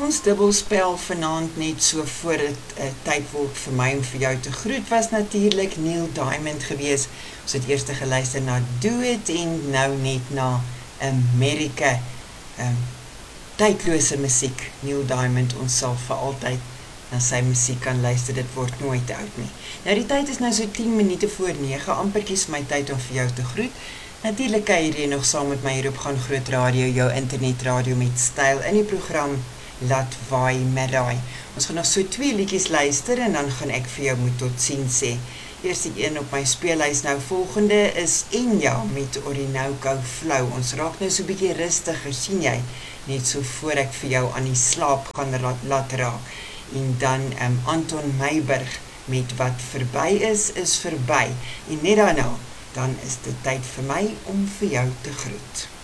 Ons dubbelspel vanaand net so voor dit tyd word vir my om vir jou te groet was natuurlik Neil Diamond gewees. Ons het eers geluister na Do It en nou net na America. Tydlose musiek, Neil Diamond, ons sal vir altyd na sy musiek kan luister, dit word nooit oud nie. Nou die tyd is nou so 10 minute voor 9, amperkies my tyd om vir jou te groet. Natuurlik kuier jy nog saam met my hier op Gaan Groot Radio, jou internetradio met styl in die program Laat Waai met Raai. Ons gaan nog so 2 liedjies luister en dan gaan ek vir jou moet totsiens sê. Eerste een op my speellys nou, volgende is Enya met Orinoco Flow. Ons raak nou so 'n bietjie rustiger, sien jy, net so voor ek vir jou aan die slaap gaan laat raak. En dan Anton Meiberg met Wat verby is verby. En net daarna, dan is dit tyd vir my om vir jou te groet.